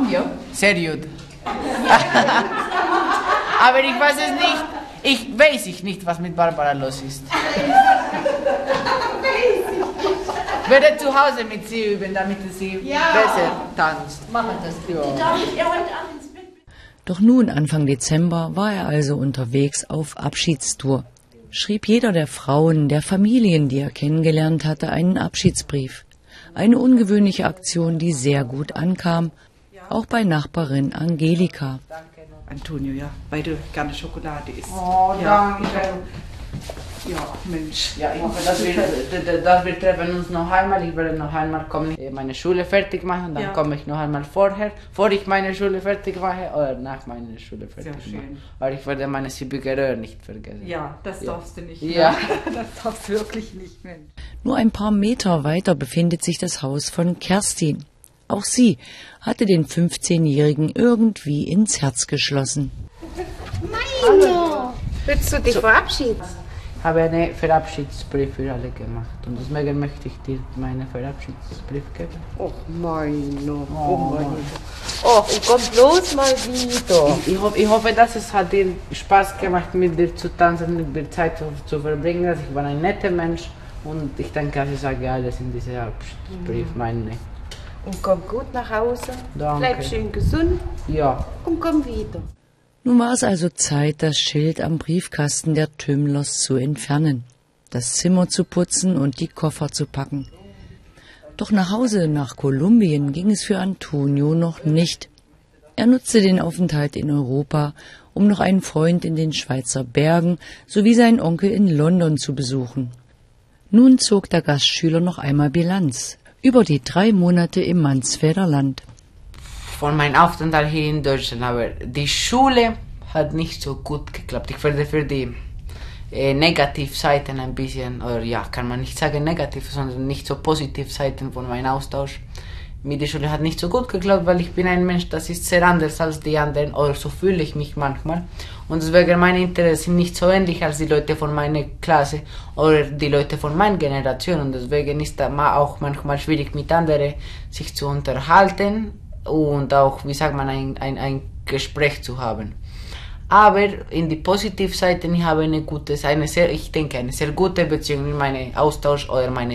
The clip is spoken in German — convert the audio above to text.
Cambio? Sehr gut. Aber ich weiß es nicht. Ich weiß nicht, was mit Barbara los ist. Ich werde zu Hause mit sie üben, damit sie besser tanzt. Machen das. Ja. Doch nun, Anfang Dezember, war er also unterwegs auf Abschiedstour. Schrieb jeder der Frauen, der Familien, die er kennengelernt hatte, einen Abschiedsbrief. Eine ungewöhnliche Aktion, die sehr gut ankam, auch bei Nachbarin Angelika. Antonio, ja, weil du gerne Schokolade isst. Oh, ja, danke. Ja, Mensch. Ja, ich hoffe, dass wir treffen uns noch einmal. Ich werde noch einmal kommen, meine Schule fertig machen. Dann komme ich noch einmal vorher, bevor ich meine Schule fertig mache oder nach meiner Schule fertig mache. Aber ich werde meine Siebengeröhr nicht vergessen. Ja, das darfst du nicht. Ja. Das darfst du wirklich nicht, Mensch. Nur ein paar Meter weiter befindet sich das Haus von Kerstin. Auch sie hatte den 15-Jährigen irgendwie ins Herz geschlossen. Meino! Willst du dich verabschieden? Ich habe einen Verabschiedsbrief für alle gemacht und deswegen möchte ich dir meinen Verabschiedsbrief geben. Och, Meino. Oh, und komm bloß mal wieder. Ich hoffe, dass es hat dir Spaß gemacht, mit dir zu tanzen, mit dir Zeit zu verbringen. Ich war ein netter Mensch und ich denke, ich sage alles in diesem Abschiedsbrief, meine. Und komm gut nach Hause. Danke. Bleib schön gesund. Ja. Und komm wieder. Nun war es also Zeit, das Schild am Briefkasten der Tümlers zu entfernen, das Zimmer zu putzen und die Koffer zu packen. Doch nach Hause nach Kolumbien ging es für Antonio noch nicht. Er nutzte den Aufenthalt in Europa, um noch einen Freund in den Schweizer Bergen sowie seinen Onkel in London zu besuchen. Nun zog der Gastschüler noch einmal Bilanz über die 3 Monate im Mansfelder Land. Von meinem Aufenthalt hier in Deutschland, aber die Schule hat nicht so gut geklappt. Ich werde für die Negativseiten ein bisschen, oder ja, kann man nicht sagen negativ, sondern nicht so positiv Seiten von meinem Austausch mit der Schule hat nicht so gut geklappt, weil ich bin ein Mensch, das ist sehr anders als die anderen, oder so fühle ich mich manchmal. Und deswegen meine Interessen sind nicht so ähnlich als die Leute von meiner Klasse oder die Leute von meiner Generation. Und deswegen ist es auch manchmal schwierig, mit anderen sich zu unterhalten und auch, wie sagt man, ein Gespräch zu haben. Aber in die Positivseiten, ich habe eine sehr gute Beziehung mit meinem Austausch oder meine